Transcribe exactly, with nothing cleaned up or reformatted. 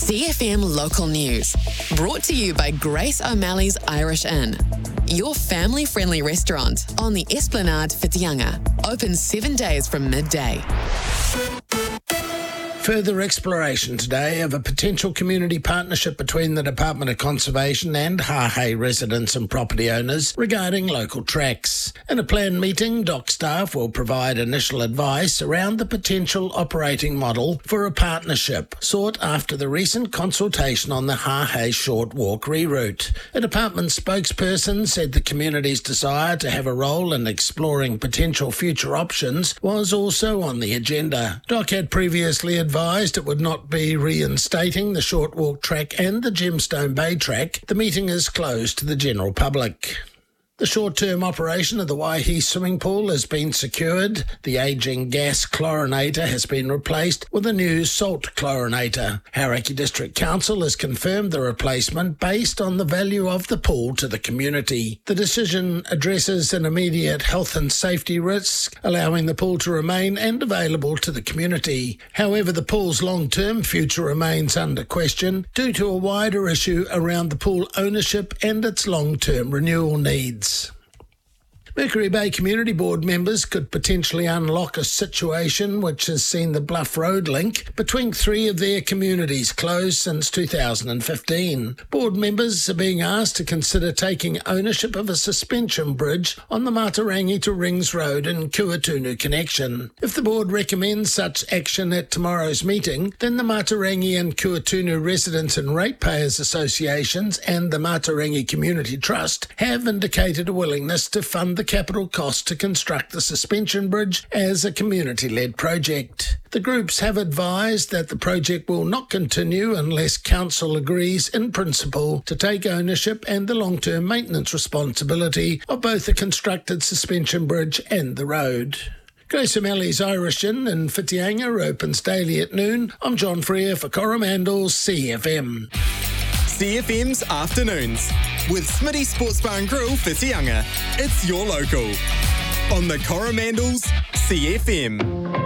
C F M Local News, brought to you by Grace O'Malley's Irish Inn, your family-friendly restaurant on the Esplanade Whitianga, open seven days from midday. Further exploration today of a potential community partnership between the Department of Conservation and Hahei residents and property owners regarding local tracks. In a planned meeting, D O C staff will provide initial advice around the potential operating model for a partnership sought after the recent consultation on the Hahei Short Walk reroute. A department spokesperson said the community's desire to have a role in exploring potential future options was also on the agenda. D O C had previously advised advised it would not be reinstating the Short Walk track and the Gemstone Bay track. The meeting is closed to the general public. The short-term operation of the Waihi swimming pool has been secured. The ageing gas chlorinator has been replaced with a new salt chlorinator. Hauraki District Council has confirmed the replacement based on the value of the pool to the community. The decision addresses an immediate health and safety risk, allowing the pool to remain and available to the community. However, the pool's long-term future remains under question due to a wider issue around the pool ownership and its long-term renewal needs. Mercury Bay Community Board members could potentially unlock a situation which has seen the Bluff Road link between three of their communities closed since two thousand fifteen. Board members are being asked to consider taking ownership of a suspension bridge on the Matarangi to Rings Road and Kuatunu connection. If the board recommends such action at tomorrow's meeting, then the Matarangi and Kuatunu Residents and Ratepayers Associations and the Matarangi Community Trust have indicated a willingness to fund the capital cost to construct the suspension bridge as a community-led project. The groups have advised that the project will not continue unless Council agrees in principle to take ownership and the long-term maintenance responsibility of both the constructed suspension bridge and the road. Grace O'Malley's Irish Inn in Whitianga opens daily at noon. I'm John Freer for Coromandel C F M. C F M's Afternoons with Smitty Sports Bar and Grill Whitianga. It's your local on the Coromandel's C F M.